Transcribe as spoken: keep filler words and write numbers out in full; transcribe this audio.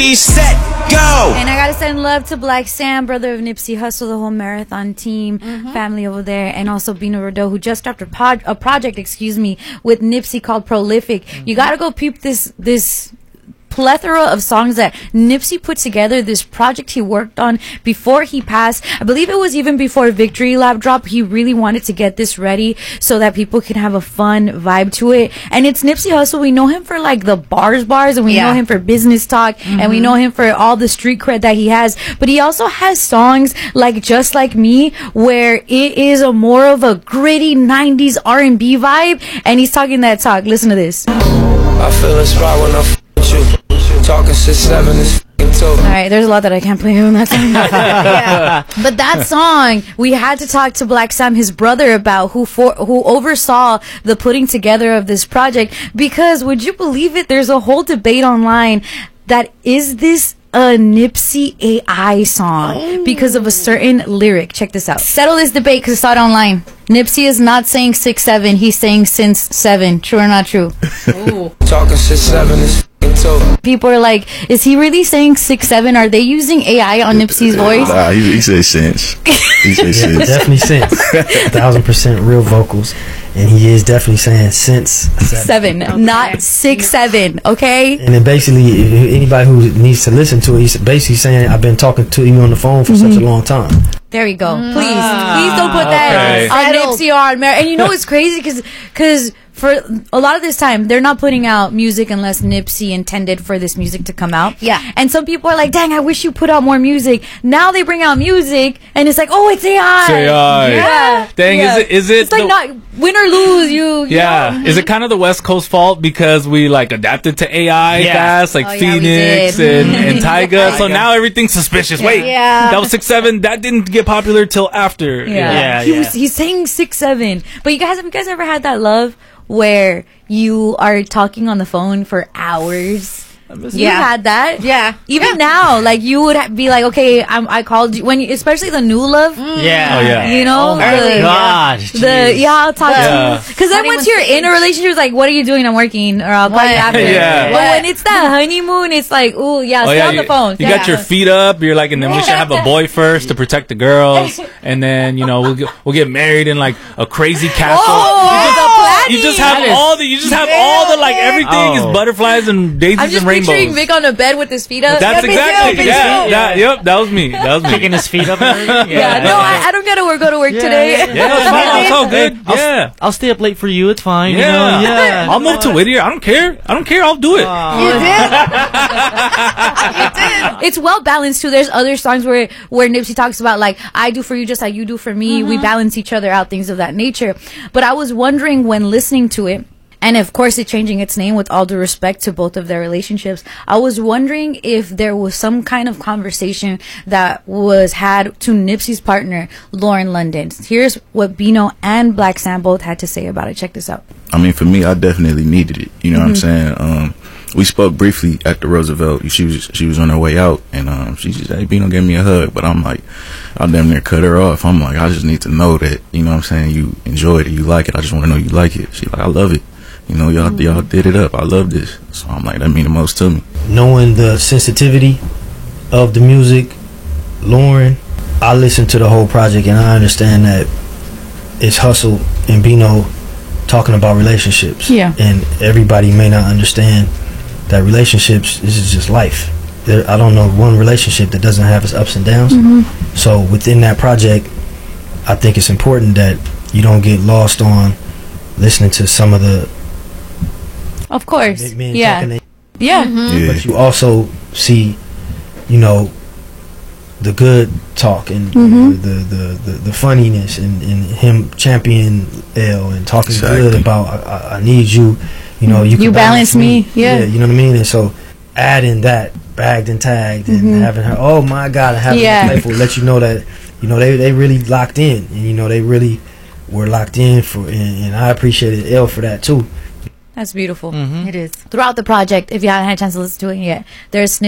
Ready, set, go! And I gotta send love to Black Sam, brother of Nipsey Hussle, the whole marathon team, mm-hmm. family over there, and also Bino Rodeau, who just dropped a, pod, a project, excuse me, with Nipsey called Prolific. Mm-hmm. You gotta go peep this this plethora of songs that Nipsey put together, this project he worked on before he passed. I believe it was even before Victory Lap dropped. He really wanted to get this ready so that people can have a fun vibe to it. And it's Nipsey Hussle. We know him for like the bars bars, and we yeah. know him for business talk, mm-hmm. and we know him for all the street cred that he has. But he also has songs like Just Like Me, where it is a more of a gritty nineties R and B vibe, and he's talking that talk. Listen to this. I feel a spot when I f with you. Talking six seven is f***ing two. Alright, there's a lot that I can't play on that song. Yeah. But that song, we had to talk to Black Sam, his brother, about who for who oversaw the putting together of this project. Because, would you believe it, there's a whole debate online that is this a Nipsey A I song oh. because of a certain lyric. Check this out. Settle this debate because it's out online. Nipsey is not saying six seven, he's saying since seven. True or not true? Talking six seven is f***ing two. People are like, is he really saying six seven? Are they using A I on Nipsey's voice? Nah, he, he says sense. He says yeah, sense. Definitely sense. A thousand percent real vocals. And he is definitely saying since seven, seven okay. not six seven, okay? And then basically, anybody who needs to listen to it, he's basically saying, I've been talking to you on the phone for mm-hmm. such a long time. There we go. Please, please don't put that okay. on Nipsey or on Mar- And you know what's crazy? Because because for a lot of this time, they're not putting out music unless Nipsey intended for this music to come out. Yeah. And some people are like, dang, I wish you put out more music. Now they bring out music, and it's like, oh, it's A I. It's A I. Yeah. Dang, yeah. is it? Is it? It's like the- not win or lose. You. Yeah. You know? Is it kind of the West Coast fault because we like adapted to A I yeah. fast, like oh, Phoenix yeah, and, and Tyga? So now everything's suspicious. Yeah. Wait, yeah. that was six seven. That didn't get popular till after. Yeah. Yeah. yeah, he was, he's saying six seven. But you guys, have you guys ever had that love where you are talking on the phone for hours? You yeah. had that, yeah. Even yeah. now, like you would ha- be like, okay, I'm, I called you when, you, especially the new love. Mm. Yeah, oh yeah, you know, oh my the, God, the yeah, I'll talk yeah. to you because then once you're in a relationship, it's like, what are you doing? I'm working, or I'll call what? you after. Yeah. But when it's that honeymoon, it's like, ooh, yeah, oh, stay yeah, on you, the phone. You yeah. got your feet up. You're like, and then we should have a boy first to protect the girls, and then you know we'll get, we'll get married in like a crazy castle. Oh, you, just, you just have all the, you just have all the like everything Oh. is butterflies and daisies I'm just and rainbows. picturing Vic on a bed with his feet up. That's yeah, exactly, too, yeah, too. that, yep, that was me. That was me. Kicking his feet up. And everything. Yeah, yeah. no, I, I don't gotta work, go to work yeah, today. Yeah, Yeah, it's fine. It's all good. I'll, Yeah, I'll stay up late for you. It's fine. yeah, You know? Yeah. I'll move to Whittier. I don't care. I don't care. I'll do it. You did? You did? It's well balanced too. There's other songs where where Nipsey talks about like, I do for you just like you do for me. Mm-hmm. We balance each other out, things of that nature. But I was wondering when listening to it, and of course it changing its name with all due respect to both of their relationships, I was wondering if there was some kind of conversation that was had to Nipsey's partner, Lauren London. Here's what Bino and Black Sam both had to say about it. Check this out. I mean, for me, I definitely needed it. You know mm-hmm. what I'm saying? Um, we spoke briefly at the Roosevelt. She was she was on her way out, and um, she just, hey, Bino, give me a hug. But I'm like, I damn near cut her off. I'm like, I just need to know that, you know what I'm saying, you enjoyed it, you like it. I just want to know you like it. She's like, I love it. You know, y'all, y'all did it up. I love this. So I'm like, that mean the most to me. Knowing the sensitivity of the music, Lauren, I listened to the whole project and I understand that it's Hussle and Bino talking about relationships. Yeah. And everybody may not understand that relationships, this is just life. There, I don't know one relationship that doesn't have its ups and downs. Mm-hmm. So within that project, I think it's important that you don't get lost on listening to some of the Of course. men Yeah. talking. Yeah. Mm-hmm. Yeah. But you also see, you know, the good talk and Mm-hmm. the, the, the, the funniness and, and him championing L and talking Exactly. good about I, I, I need you, you know, you, You can balance me, yeah. You know what I mean? And so adding that bagged and tagged and Mhm. having her, oh my God, having Yeah. her playful, let you know that, you know, they, they really locked in and, you know, they really were locked in for, and, and I appreciated L for that too. That's beautiful. Mhm. It is. Throughout the project, if you haven't had a chance to listen to it yet, there's